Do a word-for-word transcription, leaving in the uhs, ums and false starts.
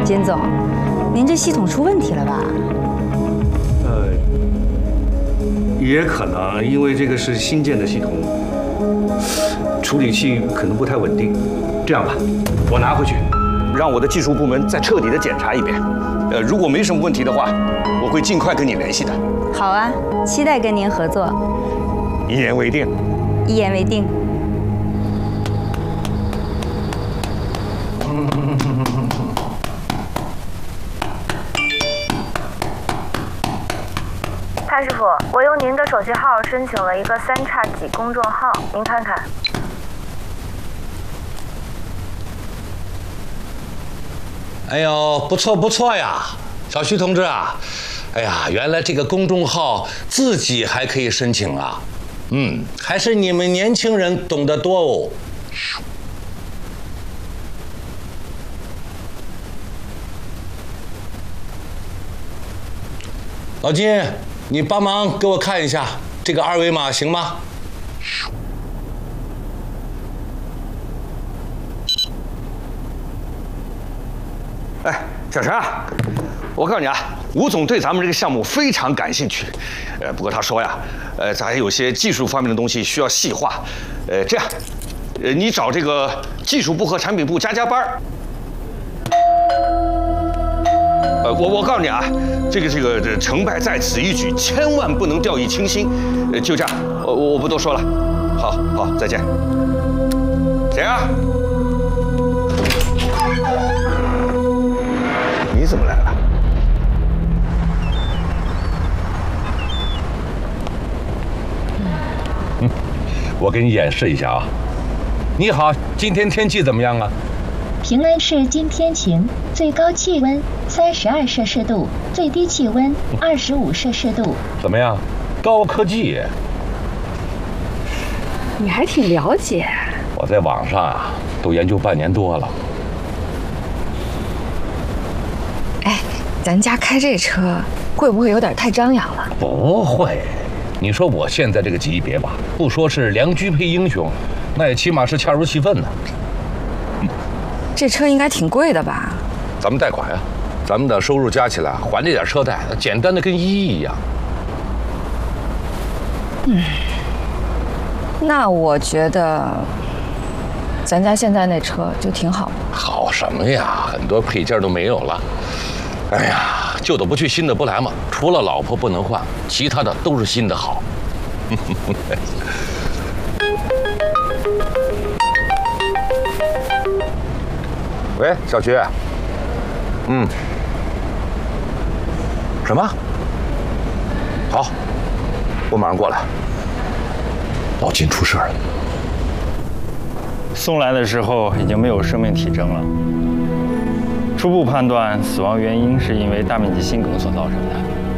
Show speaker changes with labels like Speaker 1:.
Speaker 1: 金总，您这系统出问题了吧？
Speaker 2: 呃，也可能，因为这个是新建的系统，处理器可能不太稳定。这样吧，我拿回去，让我的技术部门再彻底的检查一遍。呃，如果没什么问题的话，我会尽快跟你联系的。
Speaker 1: 好啊，期待跟您合作。
Speaker 2: 一言为定。
Speaker 1: 一言为定。
Speaker 3: 潘师傅，我用您的手机号申请了一个三叉戟公众号，您看看。
Speaker 4: 哎呦，不错不错呀，小徐同志啊！哎呀，原来这个公众号自己还可以申请啊！嗯，还是你们年轻人懂得多哦。老金，你帮忙给我看一下这个二维码行吗？
Speaker 2: 哎，小陈啊，我告诉你啊，吴总对咱们这个项目非常感兴趣。呃，不过他说呀，呃，咱还有些技术方面的东西需要细化。呃，这样，呃，你找这个技术部和产品部加加班儿。呃，我我告诉你啊，这个这个这成败在此一举，千万不能掉以轻心。呃，就这样，我我不多说了。好，好，再见。谁啊？你怎么来了？
Speaker 4: 嗯，我给你演示一下啊。你好，今天天气怎么样啊？
Speaker 5: 平安市今天晴，最高气温三十二摄氏度，最低气温二十五摄氏度。
Speaker 4: 怎么样？高科技。
Speaker 1: 你还挺了解。
Speaker 4: 我在网上啊，都研究半年多了。
Speaker 1: 哎，咱家开这车会不会有点太张扬了？
Speaker 4: 不会，你说我现在这个级别吧，不说是良驹配英雄，那也起码是恰如其分呢。
Speaker 1: 这车应该挺贵的吧？
Speaker 4: 咱们贷款呀，咱们的收入加起来还这点车贷，简单的跟一亿一样。
Speaker 1: 嗯，那我觉得咱家现在那车就挺好。
Speaker 4: 好什么呀？很多配件都没有了。哎呀，旧的不去，新的不来嘛。除了老婆不能换，其他的都是新的好。喂，小徐。嗯。什么？好，我马上过来。老金出事了。
Speaker 6: 送来的时候已经没有生命体征了。初步判断，死亡原因是因为大面积心梗所造成的。